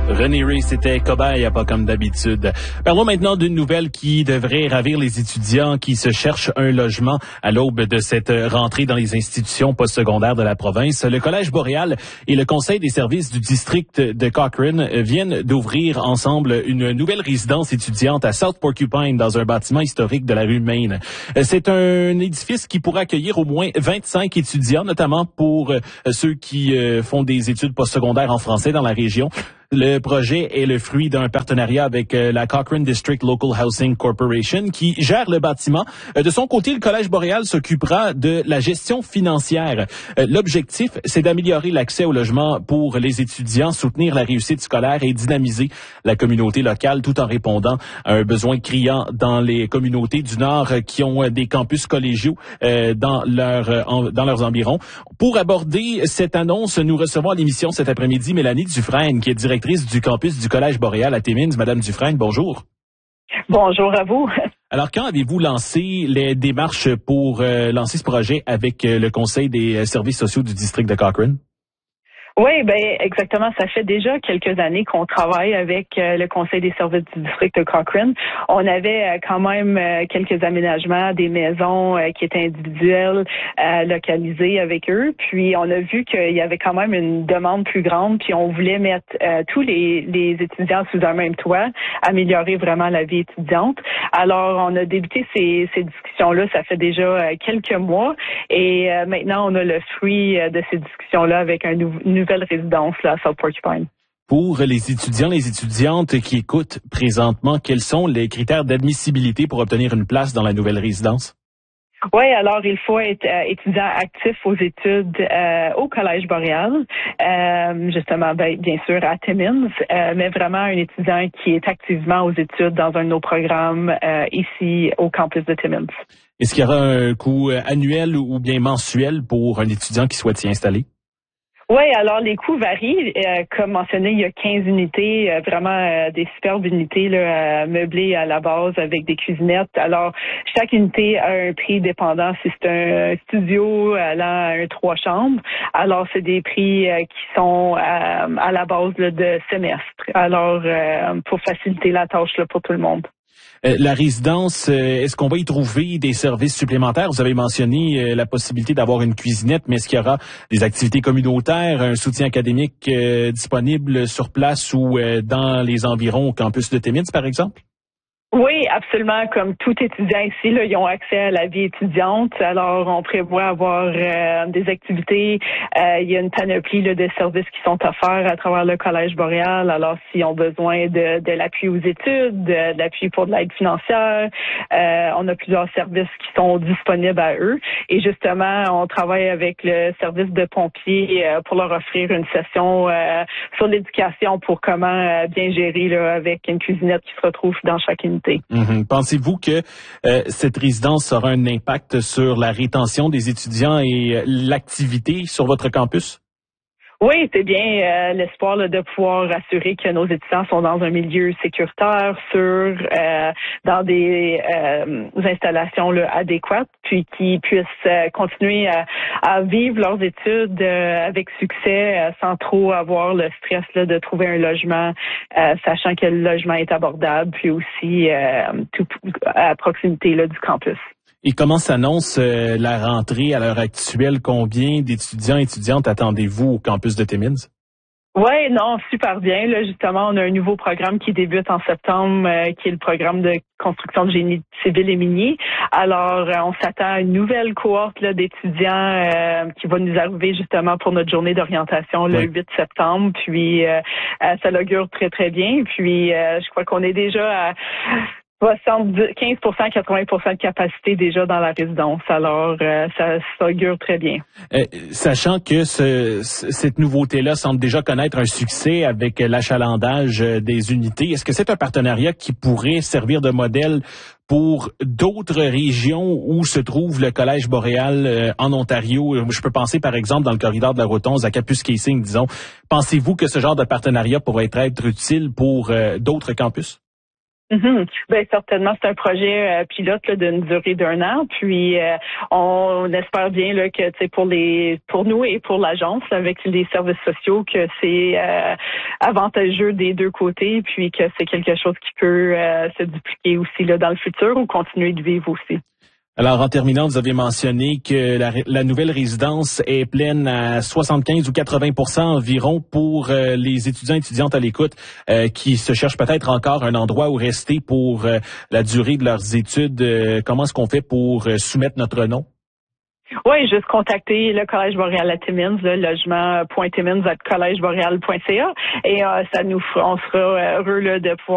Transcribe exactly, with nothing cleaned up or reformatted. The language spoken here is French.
René Ray, c'était cobaye, pas comme d'habitude. Parlons maintenant d'une nouvelle qui devrait ravir les étudiants qui se cherchent un logement à l'aube de cette rentrée dans les institutions postsecondaires de la province. Le Collège Boréal et le Conseil des services du district de Cochrane viennent d'ouvrir ensemble une nouvelle résidence étudiante à South Porcupine dans un bâtiment historique de la rue Main. C'est un édifice qui pourra accueillir au moins vingt-cinq étudiants, notamment pour ceux qui font des études postsecondaires en français dans la région. Le projet est le fruit d'un partenariat avec euh, la Cochrane District Local Housing Corporation qui gère le bâtiment. Euh, de son côté, le Collège Boréal s'occupera de la gestion financière. Euh, l'objectif, c'est d'améliorer l'accès au logement pour les étudiants, soutenir la réussite scolaire et dynamiser la communauté locale tout en répondant à un besoin criant dans les communautés du Nord euh, qui ont euh, des campus collégiaux euh, dans, leur, euh, en, dans leurs environs. Pour aborder cette annonce, nous recevons à l'émission cet après-midi Mélanie Dufresne, qui est directrice du campus du Collège Boréal à Timmins. Madame Dufresne, bonjour. Bonjour à vous. Alors, quand avez-vous lancé les démarches pour euh, lancer ce projet avec euh, le Conseil des services sociaux du district de Cochrane? Oui, ben exactement. Ça fait déjà quelques années qu'on travaille avec euh, le Conseil des services du district de Cochrane. On avait euh, quand même euh, quelques aménagements, des maisons euh, qui étaient individuelles, euh, localisées avec eux. Puis on a vu qu'il y avait quand même une demande plus grande. Puis on voulait mettre euh, tous les, les étudiants sous un même toit, améliorer vraiment la vie étudiante. Alors on a débuté ces, ces discussions-là. Ça fait déjà euh, quelques mois. Et euh, maintenant on a le fruit euh, de ces discussions-là avec un nouveau nouvelle résidence là, à South Porcupine. Pour les étudiants, les étudiantes qui écoutent présentement, quels sont les critères d'admissibilité pour obtenir une place dans la nouvelle résidence? Oui, alors il faut être euh, étudiant actif aux études euh, au Collège Boréal, euh, justement, ben, bien sûr à Timmins, euh, mais vraiment un étudiant qui est activement aux études dans un de nos programmes euh, ici au campus de Timmins. Est-ce qu'il y aura un coût annuel ou bien mensuel pour un étudiant qui souhaite s'y installer? Oui, alors les coûts varient. Euh, comme mentionné, il y a quinze unités, euh, vraiment euh, des superbes unités là, euh, meublées à la base avec des cuisinettes. Alors, chaque unité a un prix dépendant. Si c'est un studio allant à un trois chambres, alors c'est des prix euh, qui sont euh, à la base là, de semestre. Alors, euh, pour faciliter la tâche là, pour tout le monde. Euh, la résidence, euh, est-ce qu'on va y trouver des services supplémentaires? Vous avez mentionné euh, la possibilité d'avoir une cuisinette, mais est-ce qu'il y aura des activités communautaires, un soutien académique euh, disponible sur place ou euh, dans les environs au campus de Timmins, par exemple? Oui, absolument. Comme tout étudiant ici, là, ils ont accès à la vie étudiante. Alors, on prévoit avoir euh, des activités. Euh, il y a une panoplie là, de services qui sont offerts à travers le Collège Boréal. Alors, s'ils ont besoin de, de l'appui aux études, de, de l'appui pour de l'aide financière, euh, on a plusieurs services qui sont disponibles à eux. Et justement, on travaille avec le service de pompiers euh, pour leur offrir une session euh, sur l'éducation pour comment euh, bien gérer là, avec une cuisinette qui se retrouve dans chaque unité. Mm-hmm. Pensez-vous que euh, cette résidence aura un impact sur la rétention des étudiants et euh, l'activité sur votre campus? Oui, c'est bien euh, l'espoir là, de pouvoir assurer que nos étudiants sont dans un milieu sécuritaire, sûr, euh, dans des euh, installations là, adéquates, puis qu'ils puissent euh, continuer à, à vivre leurs études euh, avec succès, euh, sans trop avoir le stress là, de trouver un logement, euh, sachant que le logement est abordable, puis aussi euh, tout à proximité là, du campus. Et comment s'annonce euh, la rentrée à l'heure actuelle? Combien d'étudiants et étudiantes attendez-vous au campus de Timmins? Oui, non, super bien. Là, justement, on a un nouveau programme qui débute en septembre, euh, qui est le programme de construction de génie civil et minier. Alors, euh, on s'attend à une nouvelle cohorte là, d'étudiants euh, qui va nous arriver justement pour notre journée d'orientation le oui. huit septembre. Puis, euh, euh, ça l'augure très, très bien. Puis, euh, je crois qu'on est déjà à soixante-quinze pour cent, quatre-vingts pour cent de capacité déjà dans la résidence. Alors, euh, ça s'augure très bien. Euh, sachant que ce, cette nouveauté-là semble déjà connaître un succès avec l'achalandage des unités, est-ce que c'est un partenariat qui pourrait servir de modèle pour d'autres régions où se trouve le Collège Boréal euh, en Ontario? Je peux penser, par exemple, dans le corridor de la route onze à Kapuskasing, disons. Pensez-vous que ce genre de partenariat pourrait être utile pour euh, d'autres campus? Mm-hmm. Ben certainement, c'est un projet euh, pilote là, d'une durée d'un an. Puis euh, on, on espère bien là que tu sais pour les pour nous et pour l'agence avec les services sociaux que c'est euh, avantageux des deux côtés, puis que c'est quelque chose qui peut euh, se dupliquer aussi là dans le futur ou continuer de vivre aussi. Alors, en terminant, vous avez mentionné que la, la nouvelle résidence est pleine à soixante-quinze ou quatre-vingts pour cent environ pour euh, les étudiants et étudiantes à l'écoute euh, qui se cherchent peut-être encore un endroit où rester pour euh, la durée de leurs études. Euh, comment est-ce qu'on fait pour euh, soumettre notre nom? Oui, juste contacter le Collège Boréal à Timmins, le logement point timmins arobase collège boréal point c a et euh, ça nous, on sera heureux là, de pouvoir